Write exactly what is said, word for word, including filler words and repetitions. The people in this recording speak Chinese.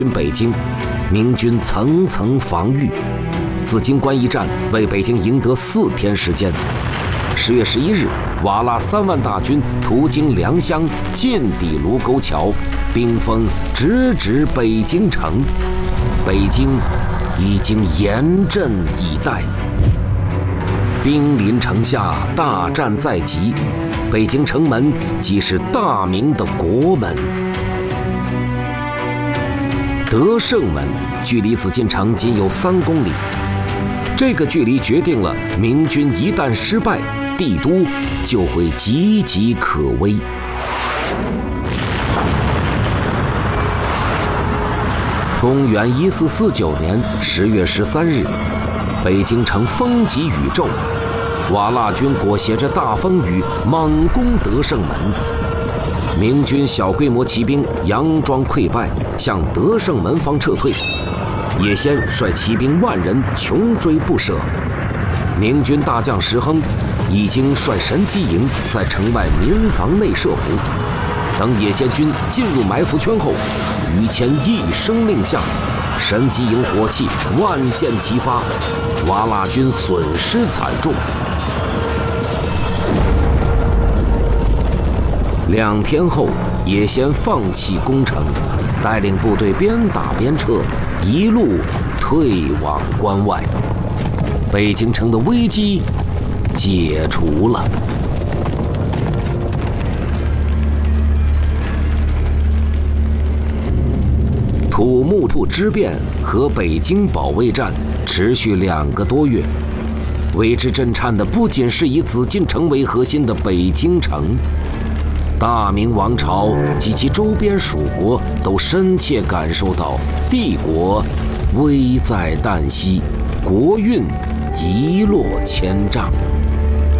北京，明军层层防御。紫荆关一战为北京赢得四天时间。十月十一日，瓦剌三万大军途经良乡，进抵卢沟桥，兵锋直指北京城。北京已经严阵以待。兵临城下，大战在即。北京城门即是大明的国门。德胜门距离紫禁城仅有三公里，这个距离决定了明军一旦失败，帝都就会岌岌可危。公元一四四九年十月十三日，北京城风急雨骤，瓦剌军裹挟着大风雨猛攻德胜门。明军小规模骑兵佯装溃败，向德胜门方撤退。叶先率骑兵万人穷追不舍。明军大将石亨已经率神机营在城外民房内设伏。等叶先军进入埋伏圈后，于谦一声令下，神机营火器万箭齐发，瓦剌军损失惨重。两天后，叶先放弃攻城，带领部队边打边撤，一路退往关外。北京城的危机解除了。土木堡之变和北京保卫战持续两个多月，为之震颤的不仅是以紫禁城为核心的北京城。大明王朝及其周边属国都深切感受到帝国危在旦夕，国运一落千丈。